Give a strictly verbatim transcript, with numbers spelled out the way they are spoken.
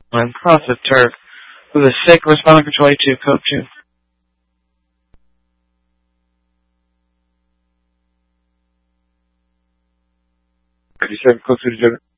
One Process Turk. With a sick responding control A two, code two. thirty-seven, code two to